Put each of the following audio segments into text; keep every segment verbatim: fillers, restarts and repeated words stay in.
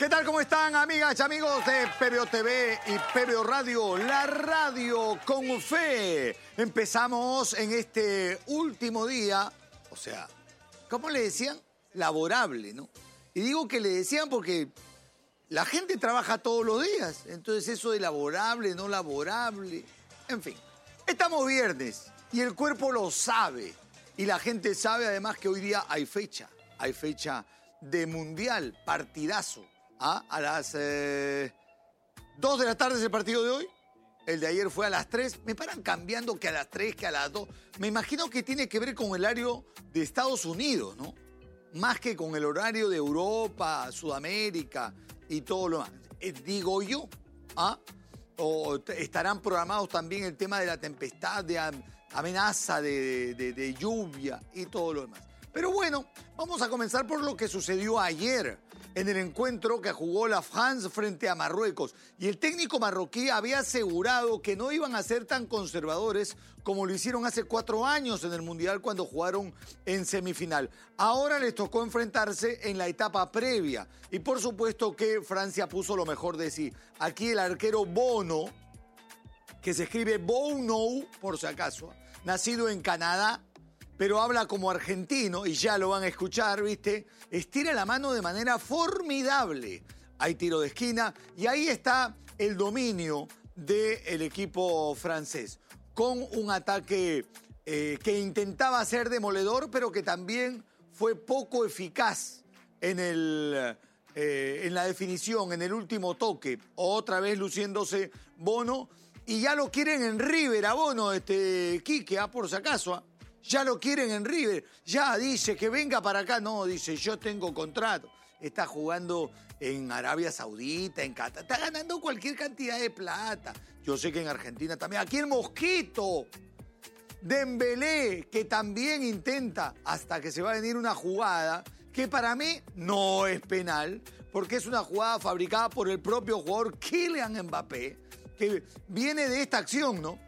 ¿Qué tal? ¿Cómo están, amigas y amigos de P B O T V y P B O Radio? La radio con fe. Empezamos en este último día, o sea, ¿cómo le decían? Laborable, ¿no? Y digo que le decían porque la gente trabaja todos los días. Entonces eso de laborable, no laborable, en fin. Estamos viernes y el cuerpo lo sabe. Y la gente sabe además que hoy día hay fecha. Hay fecha de mundial, partidazo. ¿Ah? A las eh, dos de la tarde es el partido de hoy. El de ayer fue a las tres. Me paran cambiando que a las tres, que a las dos. Me imagino que tiene que ver con el horario de Estados Unidos, ¿no? Más que con el horario de Europa, Sudamérica y todo lo demás. Eh, digo yo, ¿ah? O estarán programados también el tema de la tempestad, de amenaza de, de, de lluvia y todo lo demás. Pero bueno, vamos a comenzar por lo que sucedió ayer en el encuentro que jugó la France frente a Marruecos. Y el técnico marroquí había asegurado que no iban a ser tan conservadores como lo hicieron hace cuatro años en el Mundial cuando jugaron en semifinal. Ahora les tocó enfrentarse en la etapa previa. Y por supuesto que Francia puso lo mejor de sí. Aquí el arquero Bono, que se escribe Bono, por si acaso, nacido en Canadá, pero habla como argentino, y ya lo van a escuchar, ¿viste? Estira la mano de manera formidable. Hay tiro de esquina, y ahí está el dominio del equipo francés, con un ataque eh, que intentaba ser demoledor, pero que también fue poco eficaz en, el, eh, en la definición, en el último toque. Otra vez luciéndose Bono, y ya lo quieren en River a Bono, este Quique, ¿ah? Por si acaso, ¿ah? Ya lo quieren en River, ya dice que venga para acá. No, dice, yo tengo contrato. Está jugando en Arabia Saudita, en Qatar. Está ganando cualquier cantidad de plata. Yo sé que en Argentina también. Aquí el Mosquito, Dembélé, que también intenta, hasta que se va a venir una jugada que para mí no es penal, porque es una jugada fabricada por el propio jugador Kylian Mbappé, que viene de esta acción, ¿no?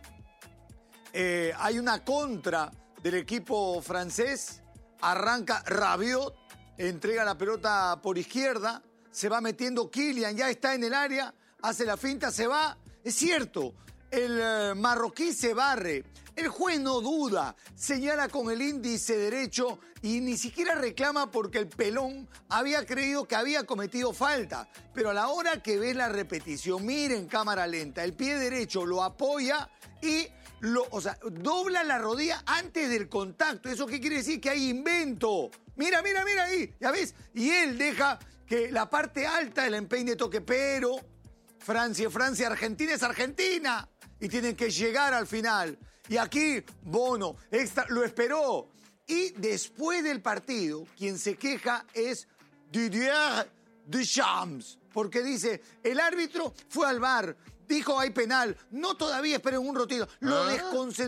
Eh, hay una contra del equipo francés, arranca Rabiot, entrega la pelota por izquierda, se va metiendo Kylian, ya está en el área, hace la finta, se va. Es cierto, el eh, marroquí se barre, el juez no duda, señala con el índice derecho y ni siquiera reclama porque el pelón había creído que había cometido falta. Pero a la hora que ve la repetición, miren cámara lenta, el pie derecho lo apoya y Lo, o sea, dobla la rodilla antes del contacto. ¿Eso qué quiere decir? Que hay invento. Mira, mira, mira ahí, ¿ya ves? Y él deja que la parte alta del empeine toque, pero Francia, Francia, Argentina es Argentina. Y tienen que llegar al final. Y aquí, Bono, extra, lo esperó. Y después del partido, quien se queja es Didier Deschamps. Porque dice, el árbitro fue al V A R, dijo hay penal, no todavía, esperen un ratito, lo desconcentró.